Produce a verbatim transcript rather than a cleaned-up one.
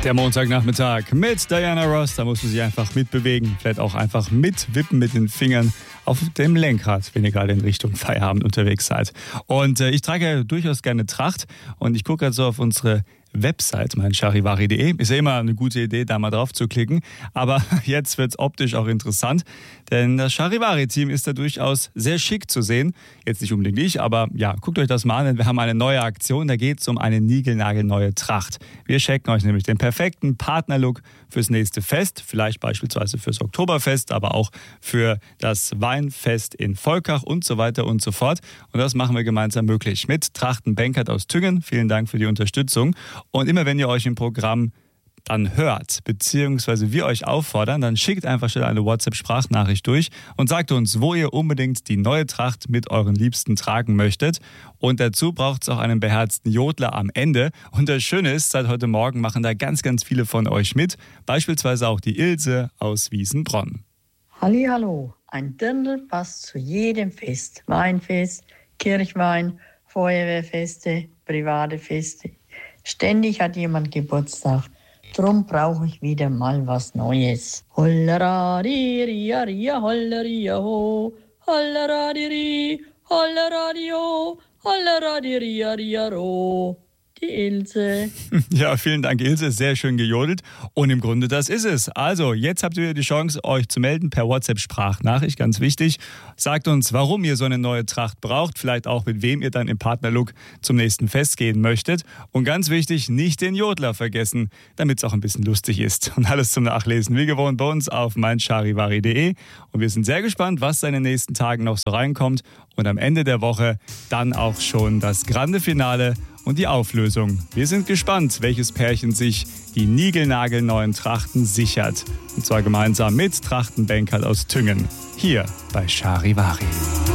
Der Montagnachmittag mit Diana Ross, da musst du sich einfach mitbewegen, vielleicht auch einfach mitwippen mit den Fingern auf dem Lenkrad, wenn ihr gerade in Richtung Feierabend unterwegs seid. Und äh, ich trage ja durchaus gerne Tracht und ich gucke gerade so auf unsere Website, mein charivari punkt de. Ist ja immer eine gute Idee, da mal drauf zu klicken. Aber jetzt wird es optisch auch interessant, denn das Charivari-Team ist da durchaus sehr schick zu sehen. Jetzt nicht unbedingt ich, aber ja, guckt euch das mal an, denn wir haben eine neue Aktion. Da geht es um eine niegelnagelneue Tracht. Wir schenken euch nämlich den perfekten Partnerlook fürs nächste Fest, vielleicht beispielsweise fürs Oktoberfest, aber auch für das Weinfest in Volkach und so weiter und so fort. Und das machen wir gemeinsam möglich mit Trachten Benkert aus Tüngen. Vielen Dank für die Unterstützung. Und immer wenn ihr euch im Programm dann hört, beziehungsweise wir euch auffordern, dann schickt einfach schnell eine WhatsApp-Sprachnachricht durch und sagt uns, wo ihr unbedingt die neue Tracht mit euren Liebsten tragen möchtet. Und dazu braucht es auch einen beherzten Jodler am Ende. Und das Schöne ist, seit heute Morgen machen da ganz, ganz viele von euch mit. Beispielsweise auch die Ilse aus Wiesenbronn. Hallihallo, ein Dirndl passt zu jedem Fest. Weinfest, Kirchwein, Feuerwehrfeste, private Feste. Ständig hat jemand Geburtstag. Drum brauche ich wieder mal was Neues. Hollera-di-ria-ria, hollera-ria-ho, hollera-di-ri, hollera-di-ho, hollera-di-ria-ria-ro. Die Ilse. Ja, vielen Dank, Ilse. Sehr schön gejodelt. Und im Grunde, das ist es. Also, jetzt habt ihr die Chance, euch zu melden per WhatsApp-Sprachnachricht. Ganz wichtig. Sagt uns, warum ihr so eine neue Tracht braucht. Vielleicht auch, mit wem ihr dann im Partnerlook zum nächsten Fest gehen möchtet. Und ganz wichtig, nicht den Jodler vergessen, damit es auch ein bisschen lustig ist. Und alles zum Nachlesen, wie gewohnt, bei uns auf mein charivari punkt de. Und wir sind sehr gespannt, was in den nächsten Tagen noch so reinkommt. Und am Ende der Woche dann auch schon das grande Finale und die Auflösung. Wir sind gespannt, welches Pärchen sich die niegelnagelneuen Trachten sichert. Und zwar gemeinsam mit Trachten Benkert aus Tüngen. Hier bei Charivari.